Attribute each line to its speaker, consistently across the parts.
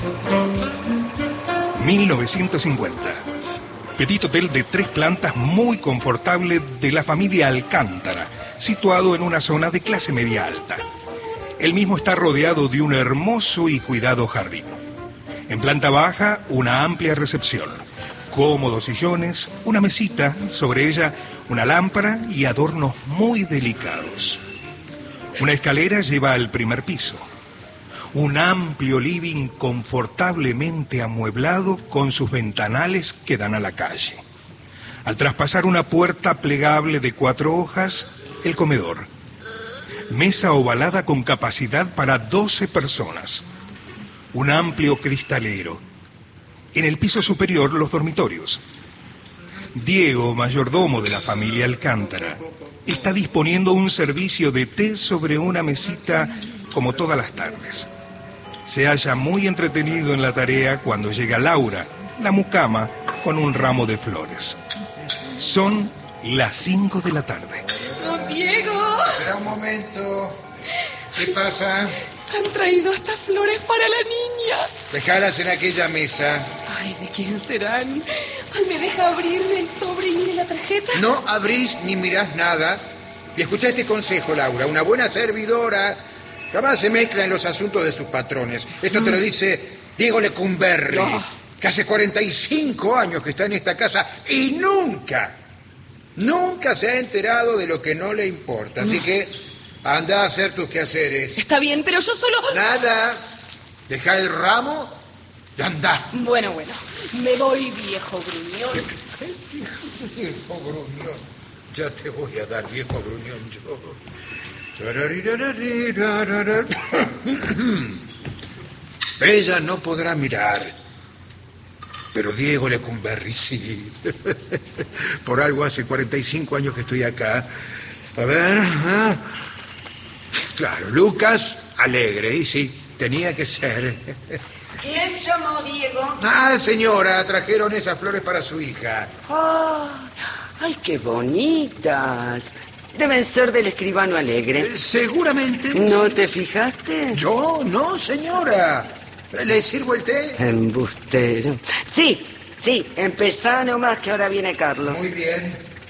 Speaker 1: 1950. Petit hotel de 3 plantas muy confortable de la familia Alcántara, situado en una zona de clase media alta. El mismo está rodeado de un hermoso y cuidado jardín. En planta baja, una amplia recepción, cómodos sillones, una mesita, sobre ella una lámpara y adornos muy delicados. Una escalera lleva al primer piso. Un amplio living confortablemente amueblado con sus ventanales que dan a la calle. Al traspasar una puerta plegable de 4 hojas, el comedor. Mesa ovalada con capacidad para 12 personas. Un amplio cristalero. En el piso superior, los dormitorios. Diego, mayordomo de la familia Alcántara, está disponiendo un servicio de té sobre una mesita como todas las tardes. Se halla muy entretenido en la tarea cuando llega Laura, la mucama, con un ramo de flores. Son las 5 de la tarde.
Speaker 2: ¡Don Diego!
Speaker 3: Espera un momento. ¿Qué pasa?
Speaker 2: Han traído estas flores para la niña.
Speaker 3: Dejalas en aquella mesa.
Speaker 2: Ay, ¿de quién serán? Ay, ¿me deja abrirme el sobre y mire la tarjeta?
Speaker 3: No abrís ni mirás nada. Y escuchá este consejo, Laura. Una buena servidora jamás se mezcla en los asuntos de sus patrones. Esto te lo dice Diego Lecumberri, que hace 45 años que está en esta casa y nunca se ha enterado de lo que no le importa. Así que anda a hacer tus quehaceres.
Speaker 2: Está bien, pero yo solo...
Speaker 3: Nada. Deja el ramo y anda.
Speaker 2: Bueno. Me voy, viejo gruñón.
Speaker 3: Viejo gruñón. Ya te voy a dar, viejo gruñón, yo. Ella no podrá mirar, pero Diego Lecumberri sí. Por algo hace 45 años que estoy acá. A ver... Claro, Lucas Alegre, y sí, tenía que ser.
Speaker 4: ¿Quién llamó, Diego?
Speaker 3: Ah, señora, trajeron esas flores para su hija.
Speaker 4: ¡Ay, qué bonitas! Deben ser del escribano Alegre.
Speaker 3: Seguramente.
Speaker 4: ¿No te fijaste?
Speaker 3: ¿Yo? No, señora. ¿Le sirvo el té?
Speaker 4: Embustero. Sí, empezá nomás que ahora viene Carlos.
Speaker 3: Muy bien.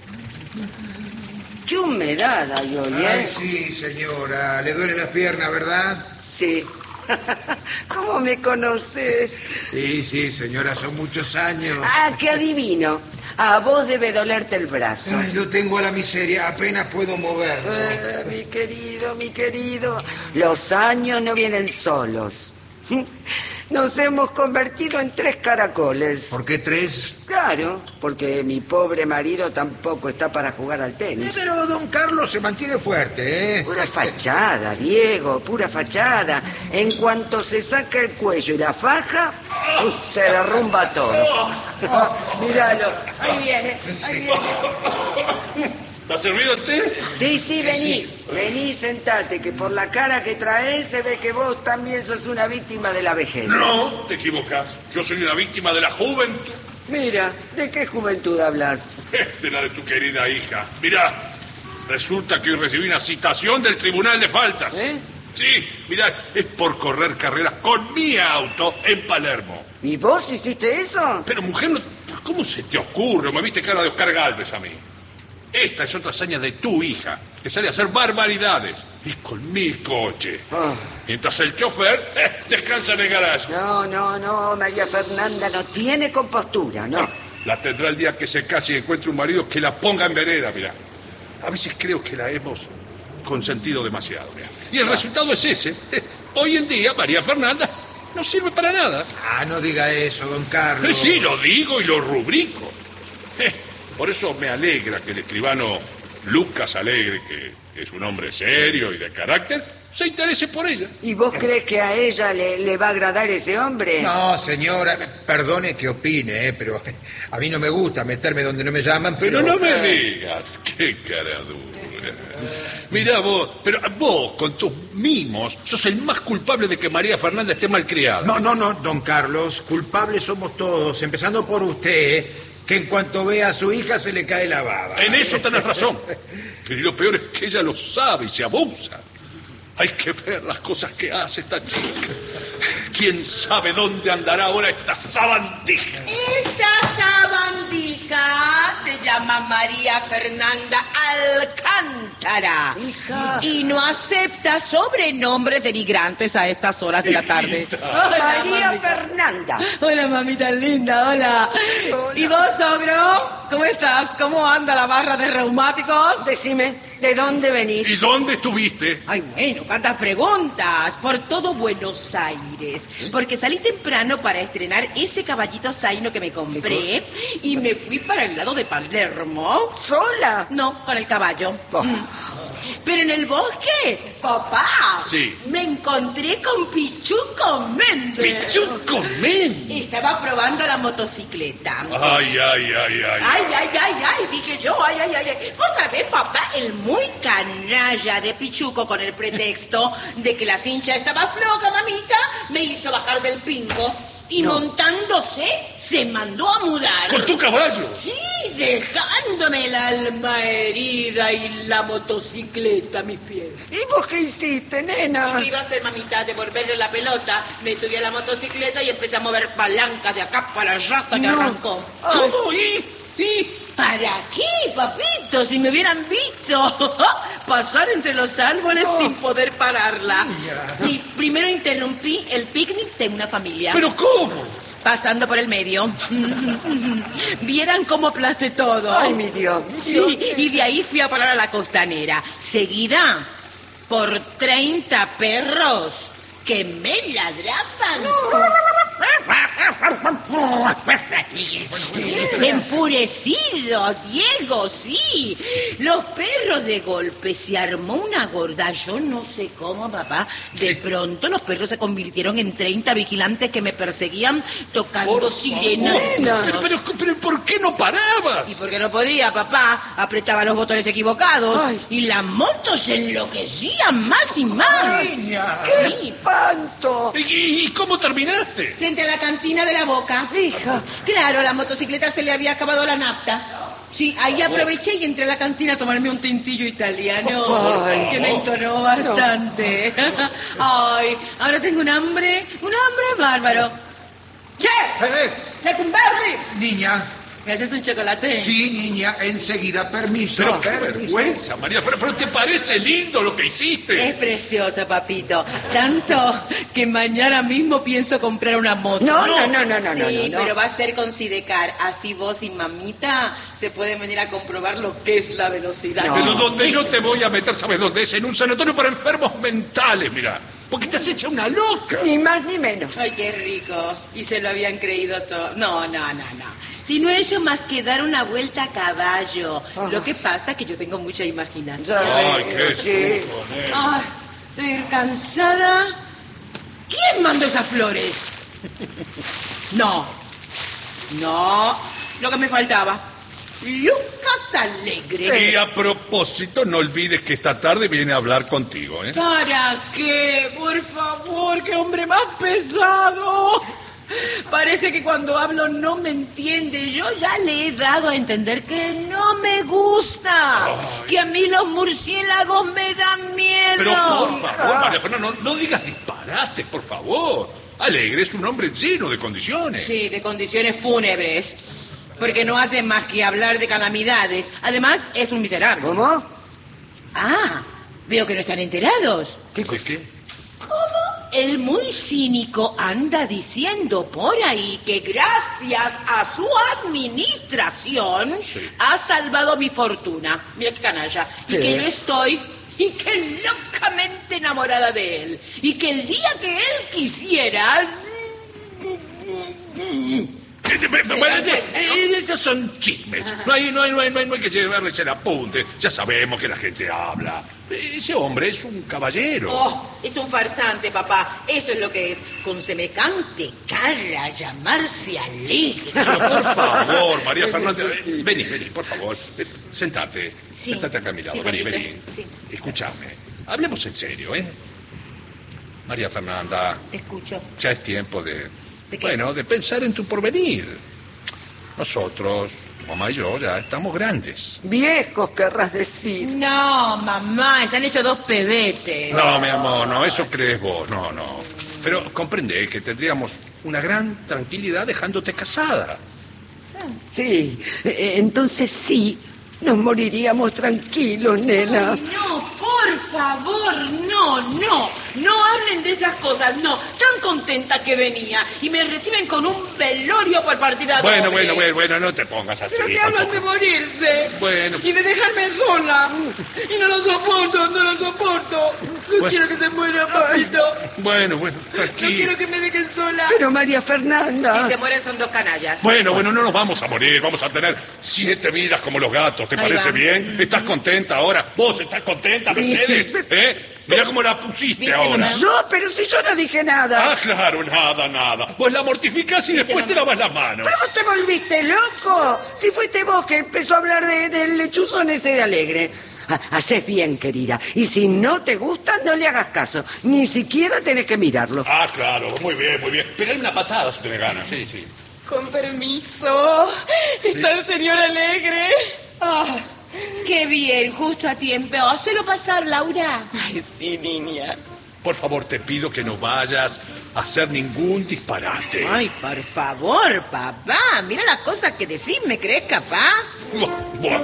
Speaker 4: ¡Qué humedad hay hoy, eh!
Speaker 3: Ay, sí, señora. Le duele las piernas, ¿verdad?
Speaker 4: Sí. ¿Cómo me conoces?
Speaker 3: Sí, señora, son muchos años.
Speaker 4: Ah, que adivino. A vos debe dolerte el brazo.
Speaker 3: Ay, lo tengo a la miseria, apenas puedo moverlo.
Speaker 4: Mi querido. Los años no vienen solos. Nos hemos convertido en 3 caracoles.
Speaker 3: ¿Por qué 3?
Speaker 4: Claro, porque mi pobre marido tampoco está para jugar al tenis.
Speaker 3: Pero don Carlos se mantiene fuerte, ¿eh?
Speaker 4: Pura fachada, Diego, pura fachada. En cuanto se saca el cuello y la faja, se derrumba todo. Míralo, ahí viene.
Speaker 5: ¿Está servido el té?
Speaker 4: Sí, vení, sentate, que por la cara que traes se ve que vos también sos una víctima de la vejez.
Speaker 5: No, te equivocas. Yo soy una víctima de la juventud.
Speaker 4: Mira, ¿de qué juventud hablas?
Speaker 5: De la de tu querida hija. Mirá, resulta que hoy recibí una citación del Tribunal de Faltas. Sí, mirá, es por correr carreras con mi auto en Palermo.
Speaker 4: ¿Y vos hiciste eso?
Speaker 5: Pero mujer, ¿cómo se te ocurre? Me viste cara de Oscar Gálvez a mí. Esta es otra hazaña de tu hija, que sale a hacer barbaridades. Y con mi coche. Mientras el chofer descansa en el garaje.
Speaker 4: No, María Fernanda no tiene compostura, no.
Speaker 5: La tendrá el día que se case y encuentre un marido que la ponga en vereda, mirá. A veces creo que la hemos consentido demasiado, mirá. Y el resultado es ese. Hoy en día, María Fernanda no sirve para nada.
Speaker 3: No diga eso, don Carlos.
Speaker 5: Sí, lo digo y lo rubrico. Por eso me alegra que el escribano Lucas Alegre, que es un hombre serio y de carácter, se interese por ella.
Speaker 4: ¿Y vos crees que a ella le va a agradar ese hombre?
Speaker 3: No, señora, perdone que opine, pero a mí no me gusta meterme donde no me llaman, pero...
Speaker 5: Pero no me digas, qué cara dura. Mirá pero vos, con tus mimos, sos el más culpable de que María Fernanda esté malcriada.
Speaker 3: No, don Carlos, culpables somos todos, empezando por usted, que en cuanto ve a su hija se le cae la baba.
Speaker 5: En eso tenés razón. Pero lo peor es que ella lo sabe y se abusa. Hay que ver las cosas que hace esta chica. ¿Quién sabe dónde andará ahora esta sabandija?
Speaker 2: Esta sabandija se llama María Fernanda Alcántara.
Speaker 4: Hija.
Speaker 2: Y no acepta sobrenombres denigrantes a estas horas de la tarde. Hola,
Speaker 4: María
Speaker 2: mamita.
Speaker 4: Fernanda.
Speaker 2: Hola, mamita linda, hola.
Speaker 4: Hola.
Speaker 2: ¿Y vos, sogro? ¿Cómo estás? ¿Cómo anda la barra de reumáticos?
Speaker 4: Decime, ¿de dónde venís?
Speaker 5: ¿Y dónde estuviste?
Speaker 2: Ay, bueno, cuántas preguntas. Por todo Buenos Aires. Porque salí temprano para estrenar ese caballito zaino que me compré y me fui para el lado de Palermo.
Speaker 4: ¿Sola?
Speaker 2: No, con el caballo.
Speaker 4: Oh.
Speaker 2: Pero en el bosque, papá,
Speaker 5: Sí.
Speaker 2: me encontré con Pichuco Méndez.
Speaker 5: ¡Pichuco Méndez!
Speaker 2: Estaba probando la motocicleta.
Speaker 5: Ay, ay, ay, ay.
Speaker 2: Ay, dije yo, ay. Vos sabés, papá, el muy canalla de Pichuco con el pretexto de que la cincha estaba floja, mamita, me hizo bajar del pingo y montándose se mandó a mudar.
Speaker 5: ¿Con tu caballo?
Speaker 2: Sí, dejándome el alma herida y la motocicleta a mis pies.
Speaker 4: ¿Y vos qué hiciste, nena?
Speaker 2: ¿Y qué iba a hacer, mamita? Devolverle la pelota. Me subí a la motocicleta y empecé a mover palancas de acá para allá hasta que
Speaker 4: No.
Speaker 2: arrancó.
Speaker 5: ¿Cómo? ¿Y?
Speaker 2: ¿Para qué, papito? Si me hubieran visto pasar entre los árboles sin poder pararla. Y primero interrumpí el picnic de una familia.
Speaker 5: ¿Pero cómo?
Speaker 2: Pasando por el medio. Vieran cómo aplasté todo.
Speaker 4: Ay, mi Dios.
Speaker 2: Sí, y de ahí fui a parar a la costanera. Seguida por 30 perros que me ladraban. Enfurecido, Diego, sí. Los perros de golpe se armó una gorda. Yo no sé cómo, papá. De pronto los perros se convirtieron en 30 vigilantes que me perseguían tocando sirenas.
Speaker 5: Pero ¿por qué no parabas?
Speaker 2: Y porque no podía, papá, apretaba los botones equivocados.
Speaker 4: Ay.
Speaker 2: Y la moto se enloquecía más y más.
Speaker 3: Niña.
Speaker 2: Sí,
Speaker 4: ¡Espanto!
Speaker 5: ¿Y cómo terminaste?
Speaker 2: frente a la cantina de la Boca.
Speaker 4: Hija.
Speaker 2: Claro, a la motocicleta se le había acabado la nafta. Sí, ahí aproveché y entré a la cantina a tomarme un tintillo italiano.
Speaker 4: Ay,
Speaker 2: que me entonó bastante. Ay, ahora tengo un hambre bárbaro. ¡Che! ¡Lecumberri!
Speaker 3: Niña.
Speaker 2: ¿Me haces un chocolate?
Speaker 3: Sí, niña, enseguida, permiso.
Speaker 5: Pero qué
Speaker 3: permiso.
Speaker 5: vergüenza, María Fernanda. Pero te parece lindo lo que hiciste.
Speaker 2: Es precioso, papito. Tanto que mañana mismo pienso comprar una moto.
Speaker 4: No.
Speaker 2: Sí, pero va a ser con Sidecar. Así vos y mamita se pueden venir a comprobar lo que es la velocidad.
Speaker 5: Pero donde yo te voy a meter, ¿sabes dónde es? En un sanatorio para enfermos mentales, mira. Porque te has hecho una loca.
Speaker 4: Ni más ni menos.
Speaker 2: Ay, qué ricos. Y se lo habían creído todo. No. Si no he hecho más que dar una vuelta a caballo. Lo que pasa es que yo tengo mucha imaginación.
Speaker 5: Ay, qué
Speaker 4: Sí.
Speaker 5: susto,
Speaker 2: Ay, estoy cansada. ¿Quién mandó esas flores? No. Lo que me faltaba. Lucas Alegre.
Speaker 5: Y a propósito, no olvides que esta tarde viene a hablar contigo, ¿eh?
Speaker 2: ¿Para qué? Por favor, qué hombre más pesado. Parece que cuando hablo no me entiende. Yo ya le he dado a entender que no me gusta.
Speaker 5: Ay.
Speaker 2: Que a mí los murciélagos me dan miedo.
Speaker 5: Pero por favor, María Fernanda, no digas disparates, por favor. Alegre es un hombre lleno de condiciones.
Speaker 2: Sí, de condiciones fúnebres. Porque no hace más que hablar de calamidades. Además, es un miserable.
Speaker 4: ¿Cómo?
Speaker 2: Ah, veo que no están enterados.
Speaker 5: ¿Qué?
Speaker 2: El muy cínico anda diciendo por ahí que gracias a su administración ha salvado mi fortuna. Mira qué canalla.
Speaker 4: Sí.
Speaker 2: Y que yo estoy locamente enamorada de él. Y que el día que él quisiera...
Speaker 5: Esos son chismes. No hay que llevarles el apunte. Ya sabemos que la gente habla. Ese hombre es un caballero.
Speaker 2: Oh, es un farsante, papá. Eso es lo que es. Con semejante cara llamarse Alegre.
Speaker 5: Pero por favor, María Fernanda, vení, por favor. Sentate.
Speaker 2: Sí.
Speaker 5: Sentate acá a mi lado.
Speaker 2: Sí,
Speaker 5: Vení.
Speaker 2: papito. Sí.
Speaker 5: Escúchame. Hablemos en serio, ¿eh? María Fernanda,
Speaker 2: Te escucho.
Speaker 5: ya es tiempo
Speaker 2: ¿De qué?
Speaker 5: bueno, de pensar en tu porvenir. Nosotros, tu mamá y yo, ya estamos grandes.
Speaker 4: Viejos, querrás decir.
Speaker 2: No, mamá, están hechos dos pebetes.
Speaker 5: No, mi amor, no, eso crees vos. No. Pero comprende que tendríamos una gran tranquilidad dejándote casada.
Speaker 4: Sí, entonces sí, nos moriríamos tranquilos, nena.
Speaker 2: Ay, no, por favor, no hablen de esas cosas, no. Tan contenta que venía y me reciben con un velorio por partida
Speaker 5: Bueno,
Speaker 2: doble.
Speaker 5: no te pongas así.
Speaker 2: Pero que hablan de morirse.
Speaker 5: Bueno.
Speaker 2: Y de dejarme sola. Y no lo soporto. No quiero que se muera, papito.
Speaker 5: Bueno,
Speaker 2: No
Speaker 5: tranquilo.
Speaker 2: quiero que me dejen sola.
Speaker 4: Pero María Fernanda...
Speaker 2: Si se mueren son 2 canallas.
Speaker 5: Bueno, no nos vamos a morir, vamos a tener 7 vidas como los gatos, ¿te
Speaker 2: Ahí
Speaker 5: parece
Speaker 2: va.
Speaker 5: bien? ¿Estás contenta ahora? ¿Vos estás contenta, Mercedes? Mirá cómo la pusiste
Speaker 2: ¿Viste,
Speaker 5: ahora.
Speaker 2: mamá?
Speaker 4: Pero si yo no dije nada.
Speaker 5: Ah, claro, nada. Vos la mortificás y después te lavas las manos.
Speaker 4: ¿Pero vos te volviste loco? Si fuiste vos que empezó a hablar del lechuzón ese de Alegre. Hacés bien, querida. Y si no te gusta, no le hagas caso. Ni siquiera tenés que mirarlo.
Speaker 5: Ah, claro, muy bien. Pegale una patada si tenés ganas, sí.
Speaker 6: Con permiso. ¿Está el señor Alegre?
Speaker 2: Ah, qué bien, justo a tiempo. Hacelo pasar, Laura.
Speaker 6: Ay, sí, niña.
Speaker 5: Por favor, te pido que no vayas a hacer ningún disparate.
Speaker 2: Ay, por favor, papá. Mira las cosas que decís, ¿me crees capaz?
Speaker 5: Buah.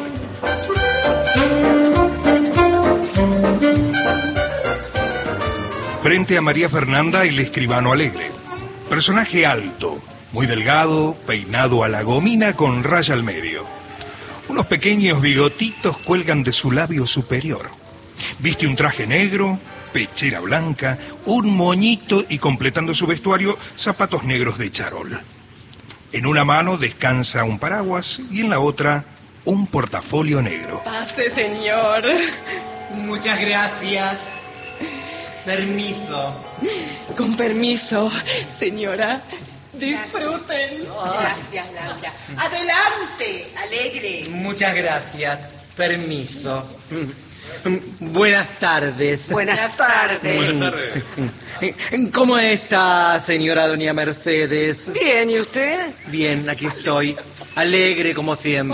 Speaker 1: Frente a María Fernanda, el escribano Alegre. Personaje alto, muy delgado, peinado a la gomina con raya al medio. Unos pequeños bigotitos cuelgan de su labio superior. Viste un traje negro, pechera blanca, un moñito y, completando su vestuario, zapatos negros de charol. En una mano descansa un paraguas y en la otra un portafolio negro.
Speaker 6: Pase, señor.
Speaker 7: Muchas gracias. Permiso.
Speaker 6: Con permiso, señora. Disfruten.
Speaker 2: Gracias, Laura. Adelante, Alegre.
Speaker 7: Muchas gracias. Permiso. Buenas tardes.
Speaker 4: Buenas tardes.
Speaker 5: Buenas tardes.
Speaker 7: ¿Cómo está, señora doña Mercedes?
Speaker 4: Bien, ¿y usted?
Speaker 7: Bien, aquí estoy. Alegre como siempre.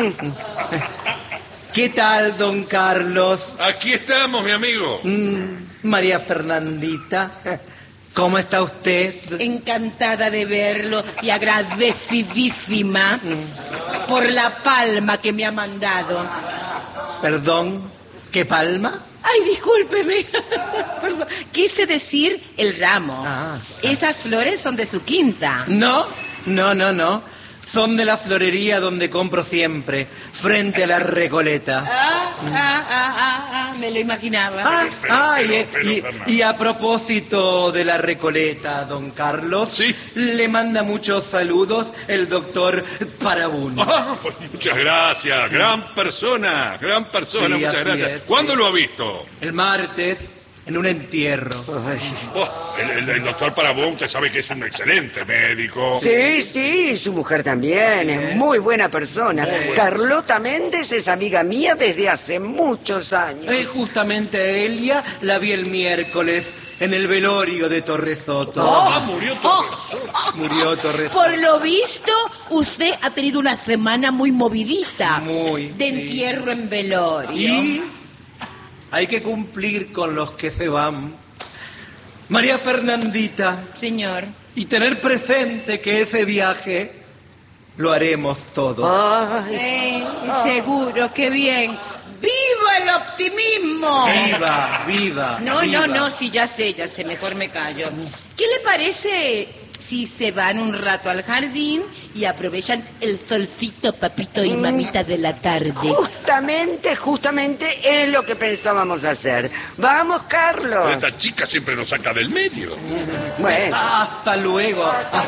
Speaker 7: ¿Qué tal, don Carlos?
Speaker 5: Aquí estamos, mi amigo.
Speaker 7: María Fernandita. ¿Cómo está usted?
Speaker 2: Encantada de verlo y agradecidísima por la palma que me ha mandado.
Speaker 7: Perdón, ¿qué palma?
Speaker 2: Ay, discúlpeme. Perdón. Quise decir el ramo.
Speaker 7: Ah.
Speaker 2: Esas flores son de su quinta.
Speaker 7: No. Son de la florería donde compro siempre, frente a la Recoleta.
Speaker 2: Me lo imaginaba.
Speaker 7: Y a propósito de la Recoleta, don Carlos,
Speaker 5: Sí.
Speaker 7: le manda muchos saludos el doctor Parabún.
Speaker 5: Muchas gracias, gran persona,
Speaker 7: Sí,
Speaker 5: muchas
Speaker 7: así
Speaker 5: gracias.
Speaker 7: es,
Speaker 5: ¿Cuándo
Speaker 7: sí.
Speaker 5: lo ha visto?
Speaker 7: El martes, en un entierro.
Speaker 5: El doctor Parabón, usted sabe que es un excelente médico.
Speaker 4: Sí, su mujer también, es muy buena persona. Carlota Méndez es amiga mía desde hace muchos años.
Speaker 7: Justamente Elia la vi el miércoles en el velorio de Torresoto.
Speaker 5: Murió todo.
Speaker 7: Murió Torresoto.
Speaker 2: Por lo visto, usted ha tenido una semana muy movidita.
Speaker 7: Muy,
Speaker 2: de
Speaker 7: sí.
Speaker 2: entierro en velorio.
Speaker 7: Y hay que cumplir con los que se van. María Fernandita,
Speaker 2: Señor.
Speaker 7: y tener presente que ese viaje lo haremos todos.
Speaker 4: Ay,
Speaker 2: Seguro, qué bien. ¡Viva el optimismo!
Speaker 7: Viva.
Speaker 2: No, sí, ya sé, mejor me callo. ¿Qué le parece si se van un rato al jardín y aprovechan el solcito, papito y mamita de la tarde?
Speaker 4: Justamente es lo que pensábamos hacer. Vamos,
Speaker 5: Pero
Speaker 4: Carlos.
Speaker 5: esta chica siempre nos saca del medio.
Speaker 4: Bueno,
Speaker 7: Hasta luego.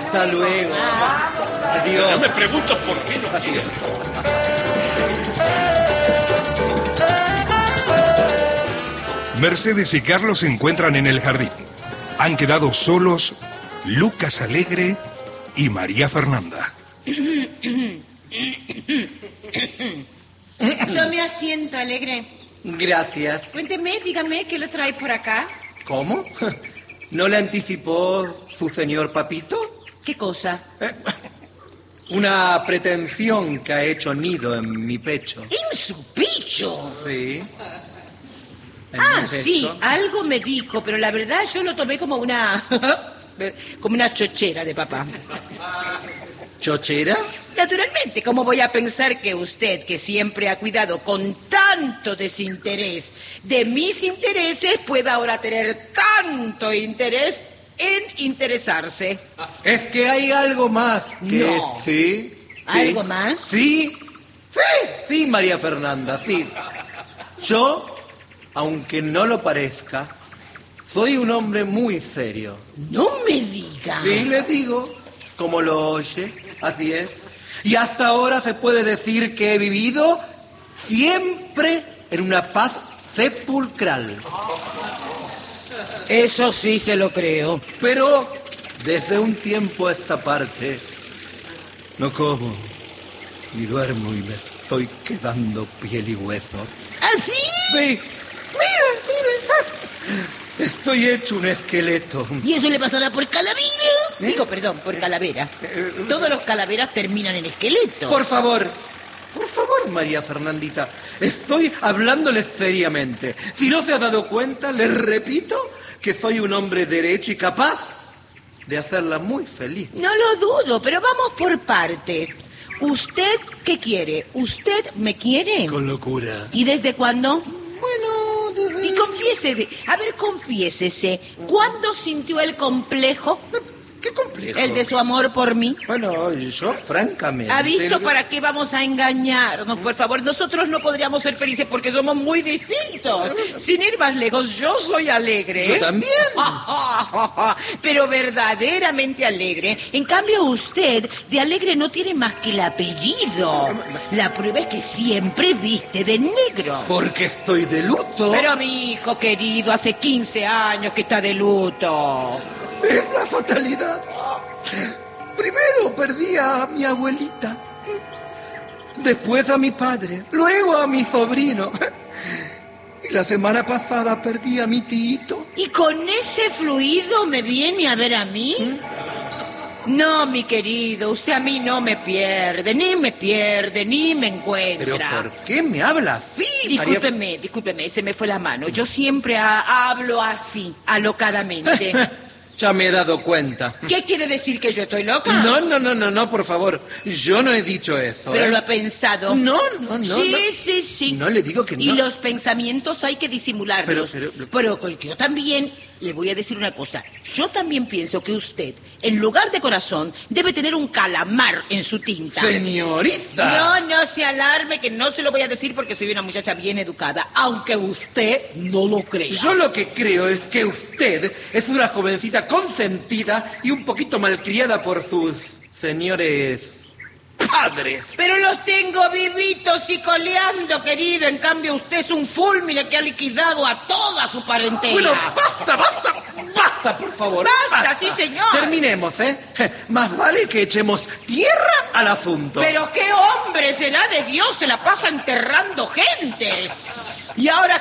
Speaker 7: Adiós.
Speaker 5: Yo me pregunto por qué no quiere.
Speaker 1: Mercedes y Carlos se encuentran en el jardín. Han quedado solos Lucas Alegre y María Fernanda.
Speaker 2: Tome asiento, Alegre.
Speaker 7: Gracias.
Speaker 2: Cuénteme, dígame, ¿qué lo trae por acá?
Speaker 7: ¿Cómo? ¿No le anticipó su señor papito?
Speaker 2: ¿Qué cosa?
Speaker 7: Una pretensión que ha hecho nido en mi pecho.
Speaker 2: ¡En su pecho!
Speaker 7: Sí.
Speaker 2: Ah, sí, algo me dijo, pero la verdad yo lo tomé como una... como una chochera de papá.
Speaker 7: ¿Chochera?
Speaker 2: Naturalmente, ¿cómo voy a pensar que usted, que siempre ha cuidado con tanto desinterés de mis intereses, pueda ahora tener tanto interés en interesarse?
Speaker 7: Es que hay algo más que...
Speaker 2: No.
Speaker 7: Sí.
Speaker 2: ¿Algo más?
Speaker 7: Sí, María Fernanda, sí. Yo, aunque no lo parezca, soy un hombre muy serio.
Speaker 2: No me diga.
Speaker 7: Sí, le digo, como lo oye, así es. Y hasta ahora se puede decir que he vivido siempre en una paz sepulcral.
Speaker 2: Eso sí se lo creo.
Speaker 7: Pero desde un tiempo a esta parte no como ni duermo y me estoy quedando piel y hueso.
Speaker 2: ¿Así?
Speaker 7: Sí, mira. Estoy hecho un esqueleto.
Speaker 2: ¿Y eso le pasará por calavera? Digo, perdón, por calavera. Todos los calaveras terminan en esqueleto.
Speaker 7: Por favor, María Fernandita, estoy hablándole seriamente. Si no se ha dado cuenta, le repito que soy un hombre derecho y capaz de hacerla muy feliz.
Speaker 2: No lo dudo, pero vamos por parte. ¿Usted qué quiere? ¿Usted me quiere?
Speaker 7: Con locura.
Speaker 2: ¿Y desde cuándo?
Speaker 7: Bueno, desde...
Speaker 2: Y confiésese, ¿cuándo sintió el complejo?
Speaker 7: ¿Qué complejo?
Speaker 2: El de su amor por mí.
Speaker 7: Bueno, yo francamente...
Speaker 2: ¿Ha visto para qué vamos a engañarnos? Por favor, nosotros no podríamos ser felices porque somos muy distintos. Sin ir más lejos, yo soy alegre.
Speaker 7: Yo también.
Speaker 2: Pero verdaderamente alegre. En cambio, usted de alegre no tiene más que el apellido. La prueba es que siempre viste de negro.
Speaker 7: Porque estoy de luto.
Speaker 2: Pero mi hijo querido, hace 15 años que está de luto.
Speaker 7: Es la fatalidad. Primero perdí a mi abuelita, después a mi padre, luego a mi sobrino. Y la semana pasada perdí a mi tito.
Speaker 2: ¿Y con ese fluido me viene a ver a mí? No, mi querido, usted a mí no me pierde, ni me encuentra.
Speaker 7: ¿Pero por qué me habla así,
Speaker 2: Discúlpeme, se me fue la mano. Yo siempre hablo así, alocadamente.
Speaker 7: Ya me he dado cuenta.
Speaker 2: ¿Qué quiere decir, que yo estoy loca?
Speaker 7: No, por favor. Yo no he dicho eso.
Speaker 2: Pero lo ha pensado.
Speaker 7: No.
Speaker 2: Sí.
Speaker 7: No le digo que no.
Speaker 2: Y los pensamientos hay que disimularlos.
Speaker 7: Pero
Speaker 2: yo también le voy a decir una cosa. Yo también pienso que usted, en lugar de corazón, debe tener un calamar en su tinta.
Speaker 7: Señorita.
Speaker 2: No se alarme, que no se lo voy a decir porque soy una muchacha bien educada, aunque usted no lo crea.
Speaker 7: Yo lo que creo es que usted es una jovencita consentida y un poquito malcriada por sus señores padres.
Speaker 2: Pero los tengo vivitos y coleando, querido. En cambio, usted es un fúlmine que ha liquidado a toda su parentela.
Speaker 7: Bueno, basta, por favor.
Speaker 2: Basta, sí, señor.
Speaker 7: Terminemos, ¿eh? Más vale que echemos tierra al asunto.
Speaker 2: Pero qué hombre será de Dios, se la pasa enterrando gente. Y ahora